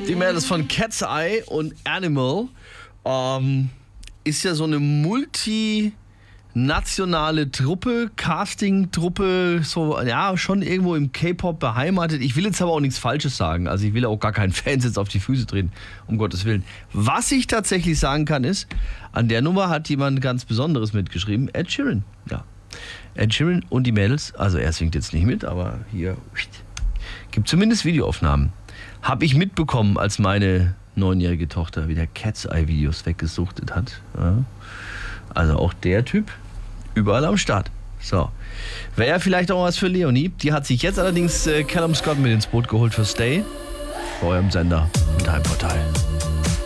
Die Mädels von Cat's Eye und Animal ist ja so eine multinationale Truppe, Casting-Truppe, so, ja, schon irgendwo im K-Pop beheimatet. Ich will jetzt aber auch nichts Falsches sagen. Also ich will auch gar keinen Fans jetzt auf die Füße treten, um Gottes Willen. Was ich tatsächlich sagen kann ist, an der Nummer hat jemand ganz Besonderes mitgeschrieben, Ed Sheeran. Ja. Ed Sheeran und die Mädels, also er singt jetzt nicht mit, aber hier gibt zumindest Videoaufnahmen. Habe ich mitbekommen, als meine 9-jährige Tochter wieder Cat's Eye Videos weggesuchtet hat. Ja. Also auch der Typ überall am Start. So. Wäre ja vielleicht auch was für Leonie. Die hat sich jetzt allerdings Callum Scott mit ins Boot geholt für Stay bei eurem Sender mit Heimvorteil.